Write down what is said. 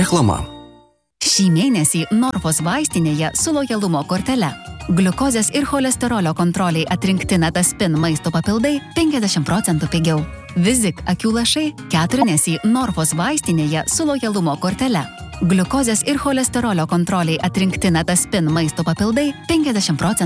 Reklama. Šį mėnesį Norfos vaistinėje su lojalumo kortele. Gliukozės ir cholesterolio kontroliai atrinkti Netaspin maisto papildai 50% pigiau. Vizik akių lašai 4 mėnesį Norfos vaistinėje su lojalumo kortele. Gliukozės ir cholesterolio kontroliai atrinkti Netaspin maisto papildai 50%